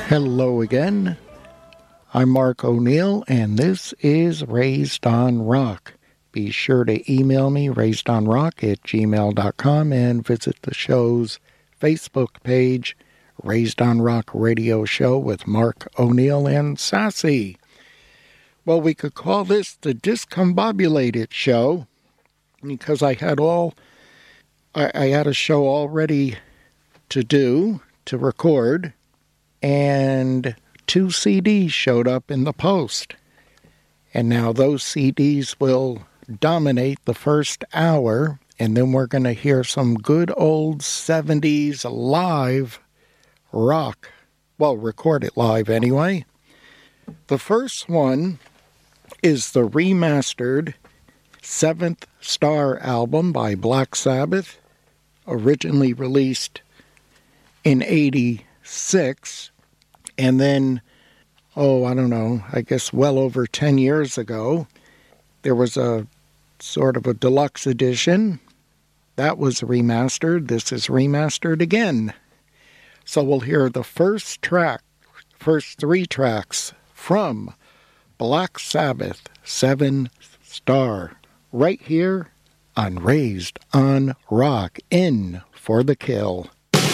Hello again. I'm Mark O'Neill, and this is Raised on Rock. Be sure to email me, raisedonrock@gmail.com, and visit the show's Facebook page, Raised on Rock Radio Show with Mark O'Neill and Sassy. Well, we could call this the Discombobulated Show, because I had a show all ready to record, and 2 CDs showed up in the post. And now those CDs will dominate the first hour, and then we're going to hear some good old 70s live rock. Well, recorded live anyway. The first one is the remastered Seventh Star album by Black Sabbath, originally released in 86, and then, I guess well over 10 years ago, there was a sort of a deluxe edition that was remastered. This is remastered again. So we'll hear the first 3 tracks from Black Sabbath, 7 Star, right here on Raised on Rock, in for the kill.